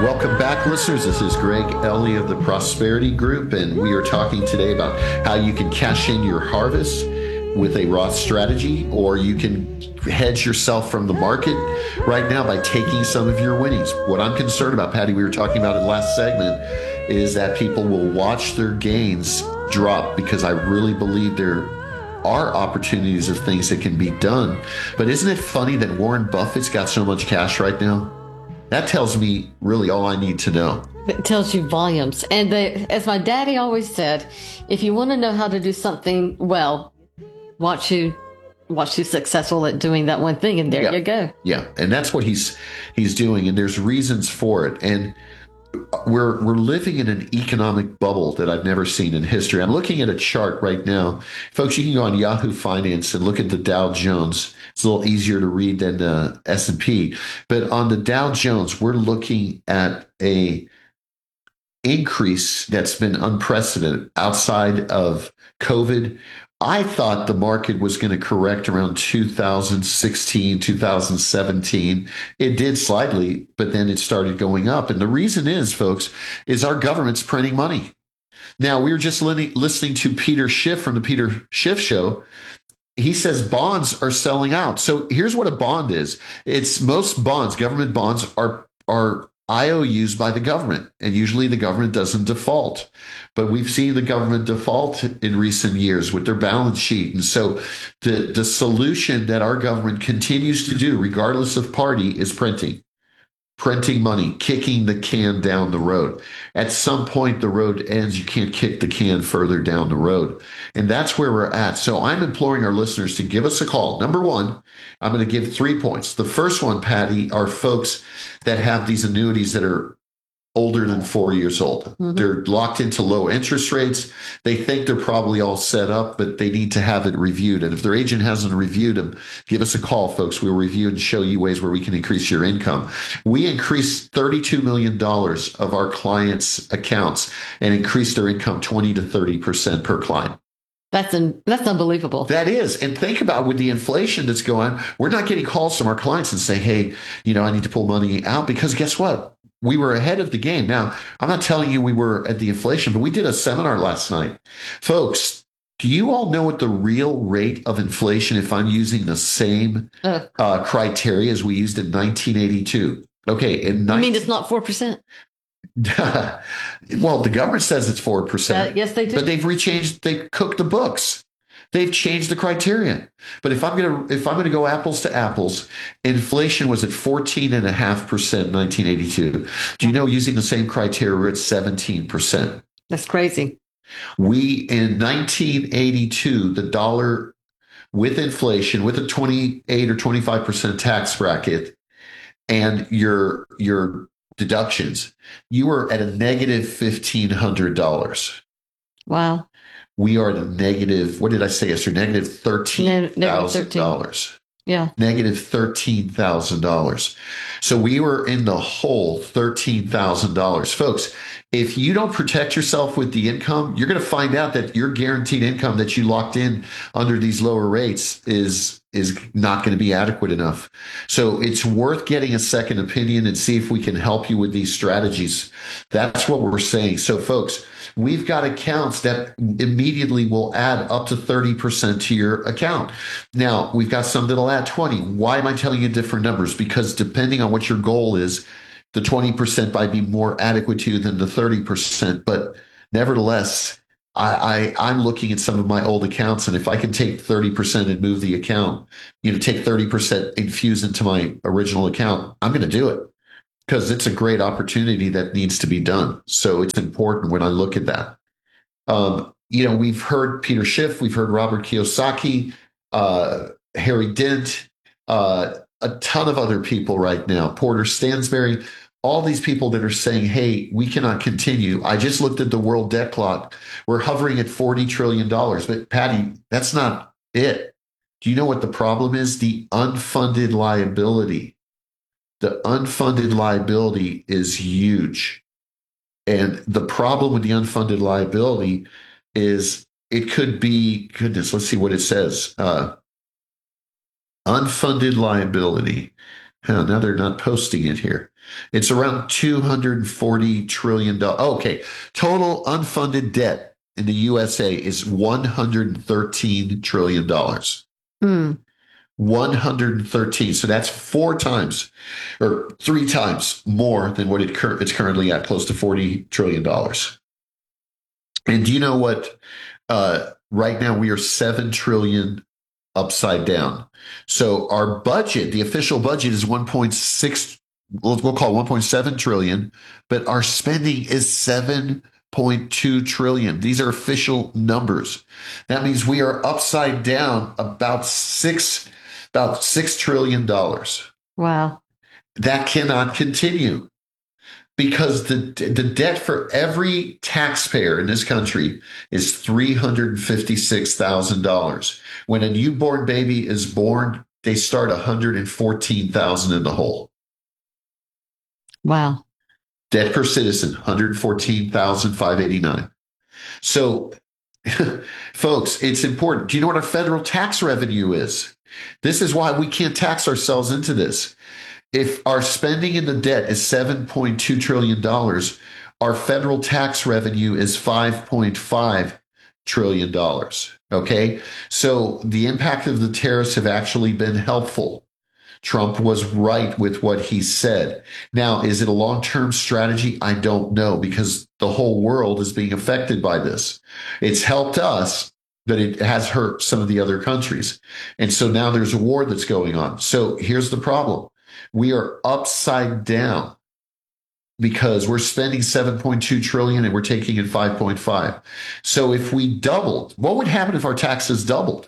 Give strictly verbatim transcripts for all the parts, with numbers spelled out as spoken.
Welcome back, listeners. This is Greg Ellie of the Prosperity Group, and we are talking today about how you can cash in your harvest with a Roth strategy, or you can hedge yourself from the market right now by taking some of your winnings. What I'm concerned about, Patty, we were talking about in the last segment, is that people will watch their gains drop, because I really believe there are opportunities of things that can be done. But isn't it funny that Warren Buffett's got so much cash right now? That tells me really all I need to know. It tells you volumes. And the, as my daddy always said, if you want to know how to do something well, watch you watch you successful at doing that one thing, and there yeah. you go. Yeah, and that's what he's he's doing, and there's reasons for it. And we're we're living in an economic bubble that I've never seen in history. I'm looking at a chart right now. Folks, you can go on Yahoo Finance and look at the Dow Jones. It's a little easier to read than the S and P. But on the Dow Jones, we're looking at a increase that's been unprecedented outside of COVID. I thought the market was going to correct around two thousand sixteen, two thousand seventeen. It did slightly, but then it started going up. And the reason is, folks, is our government's printing money. Now, we were just li- listening to Peter Schiff from the Peter Schiff Show. He says bonds are selling out. So here's what a bond is. It's most bonds, government bonds, are are I O Us by the government, and usually the government doesn't default. But we've seen the government default in recent years with their balance sheet. And so the, the solution that our government continues to do, regardless of party, is printing. Printing money, kicking the can down the road. At some point, the road ends. You can't kick the can further down the road. And that's where we're at. So I'm imploring our listeners to give us a call. Number one, I'm going to give three points. The first one, Patty, are folks that have these annuities that are older than four years old. Mm-hmm. They're locked into low interest rates. They think they're probably all set up, but they need to have it reviewed. And if their agent hasn't reviewed them, give us a call, folks. We'll review and show you ways where we can increase your income. We increased thirty-two million dollars of our clients' accounts and increased their income twenty to thirty percent per client. That's un- that's unbelievable. That is. And think about with the inflation that's going on, we're not getting calls from our clients and saying, hey, you know, I need to pull money out, because guess what? We were ahead of the game. Now, I'm not telling you we were at the inflation, but we did a seminar last night. Folks, do you all know what the real rate of inflation, if I'm using the same uh, uh, criteria as we used in nineteen eighty-two? Okay. In I mean, it's not four percent. Well, the government says it's four percent. Uh, yes, they do. But they've rechanged, they cooked the books. They've changed the criteria. But if I'm going to if I'm going to go apples to apples, inflation was at fourteen point five percent in nineteen eighty-two. Do you know, using the same criteria, we're at seventeen percent? That's crazy. We, in nineteen eighty-two, the dollar with inflation, with a twenty-eight or twenty-five percent tax bracket and your your deductions, you were at a negative fifteen hundred dollars. Wow. We are at a negative, what did I say yesterday? Negative thirteen thousand dollars. Yeah. Negative thirteen thousand dollars. So we were in the hole thirteen thousand dollars. Folks, if you don't protect yourself with the income, you're going to find out that your guaranteed income that you locked in under these lower rates is is not going to be adequate enough. So it's worth getting a second opinion and see if we can help you with these strategies. That's what we're saying. So folks, we've got accounts that immediately will add up to thirty percent to your account. Now, we've got some that'll add twenty. Why am I telling you different numbers? Because depending on what your goal is, the twenty percent might be more adequate to you than the thirty percent. But nevertheless, I, I, I'm looking at some of my old accounts, and if I can take thirty percent and move the account, you know, take thirty percent infuse into my original account, I'm going to do it, because it's a great opportunity that needs to be done. So it's important when I look at that. Um, you know, we've heard Peter Schiff, we've heard Robert Kiyosaki, uh, Harry Dent, uh, a ton of other people right now, Porter Stansberry, all these people that are saying, hey, we cannot continue. I just looked at the world debt clock. We're hovering at forty trillion dollars. But Patty, that's not it. Do you know what the problem is? The unfunded liability. The unfunded liability is huge. And the problem with the unfunded liability is it could be, goodness, let's see what it says. Uh, unfunded liability. Oh, now they're not posting it here. It's around two hundred forty trillion dollars. Oh, okay. Total unfunded debt in the U S A is one hundred thirteen trillion dollars. Hmm. one hundred thirteen. So that's four times or three times more than what it cur- it's currently at, close to forty trillion dollars. And do you know what? Uh, right now we are seven trillion upside down. So our budget, the official budget is one point six, we'll, we'll call it one point seven trillion, but our spending is seven point two trillion. These are official numbers. That means we are upside down about six, about six trillion dollars. Wow. That cannot continue because the the debt for every taxpayer in this country is three hundred fifty-six thousand dollars. When a newborn baby is born, they start one hundred fourteen thousand dollars in the hole. Wow. Debt per citizen, one hundred fourteen thousand five hundred eighty-nine. So, folks, it's important. Do you know what our federal tax revenue is? This is why we can't tax ourselves into this. If our spending in the debt is seven point two trillion dollars, our federal tax revenue is five point five trillion dollars. Okay? So the impact of the tariffs have actually been helpful. Trump was right with what he said. Now, is it a long-term strategy? I don't know, because the whole world is being affected by this. It's helped us, but it has hurt some of the other countries. And so now there's a war that's going on. So here's the problem. We are upside down because we're spending seven point two trillion and we're taking in five point five. So if we doubled, what would happen if our taxes doubled?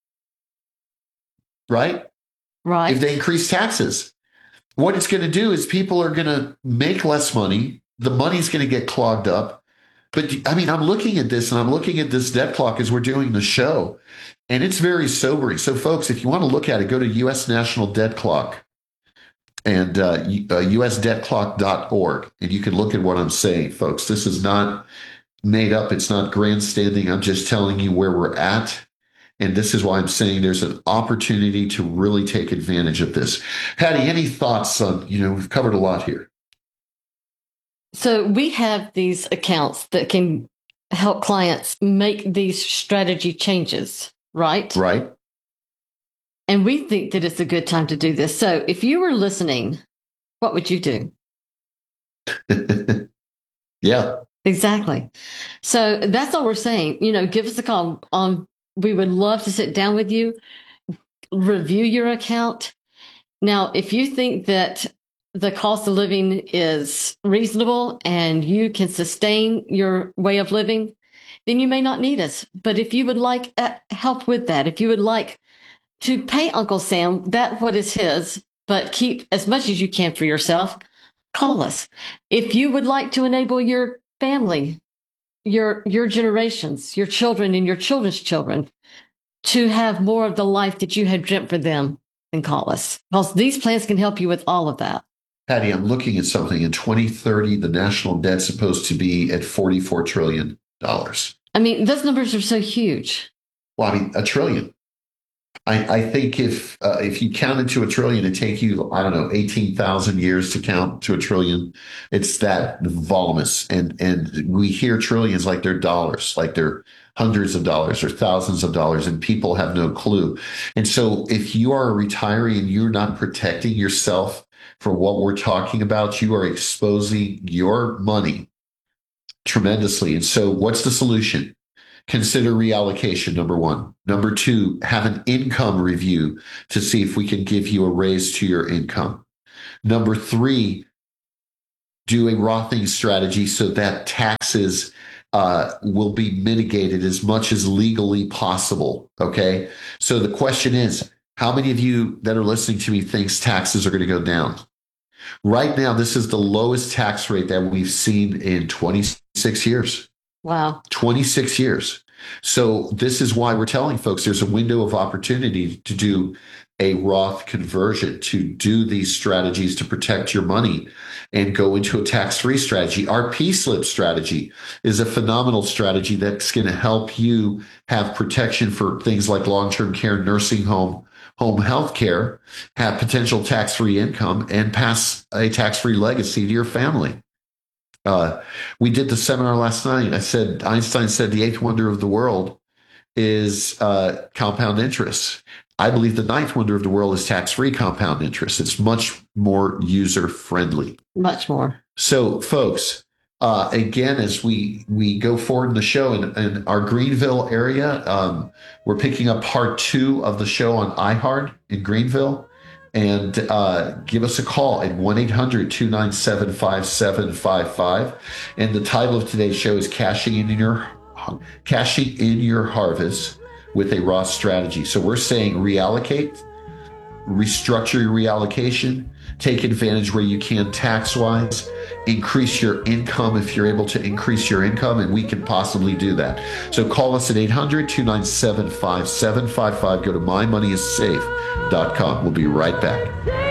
Right? Right. If they increase taxes, what it's going to do is people are going to make less money. The money's going to get clogged up. But I mean, I'm looking at this and I'm looking at this debt clock as we're doing the show, and it's very sobering. So, folks, if you want to look at it, go to U S National Debt Clock and uh, uh, U S debt clock dot org, and you can look at what I'm saying, folks. This is not made up. It's not grandstanding. I'm just telling you where we're at. And this is why I'm saying there's an opportunity to really take advantage of this. Patty, any thoughts on, you know, we've covered a lot here. So we have these accounts that can help clients make these strategy changes, right? Right. And we think that it's a good time to do this. So if you were listening, what would you do? Yeah. Exactly. So that's all we're saying. You know, give us a call on. We would love to sit down with you, review your account. Now, if you think that the cost of living is reasonable and you can sustain your way of living, then you may not need us. But if you would like uh, help with that, if you would like to pay Uncle Sam that what is his, but keep as much as you can for yourself, call us. If you would like to enable your family, your your generations, your children and your children's children to have more of the life that you had dreamt for them, then call us. Because these plans can help you with all of that. Patty, I'm looking at something. In twenty thirty, the national debt's supposed to be at forty-four trillion dollars. I mean, those numbers are so huge. Well, I mean, a trillion. I, I think if uh, if you counted to a trillion, it'd take you, I don't know, eighteen thousand years to count to a trillion. It's that voluminous. And, and we hear trillions like they're dollars, like they're hundreds of dollars or thousands of dollars, and people have no clue. And so if you are a retiree and you're not protecting yourself for what we're talking about, you are exposing your money tremendously. And so what's the solution? Consider reallocation, number one. Number two, have an income review to see if we can give you a raise to your income. Number three, do a Rothing strategy so that taxes uh, will be mitigated as much as legally possible. Okay. So the question is, how many of you that are listening to me thinks taxes are going to go down? Right now, this is the lowest tax rate that we've seen in twenty-six years. Wow. twenty-six years. So this is why we're telling folks there's a window of opportunity to do a Roth conversion, to do these strategies to protect your money and go into a tax-free strategy. Our P-slip strategy is a phenomenal strategy that's going to help you have protection for things like long-term care, nursing home, home health care, have potential tax-free income, and pass a tax-free legacy to your family. Uh, we did the seminar last night. I said, Einstein said the eighth wonder of the world is uh, compound interest. I believe the ninth wonder of the world is tax-free compound interest. It's much more user-friendly. Much more. So, folks, uh, again, as we we go forward in the show in, in our Greenville area, um, we're picking up part two of the show on iHeart in Greenville. And uh, give us a call at one eight hundred two nine seven five seven five five. And the title of today's show is Cashing in Your Cashing in Your Harvest with a Roth Strategy. So we're saying reallocate, restructure your reallocation, take advantage where you can tax-wise, increase your income if you're able to increase your income, and we can possibly do that. So call us at eight hundred two nine seven five seven five five. Go to my money is safe dot com. We'll be right back.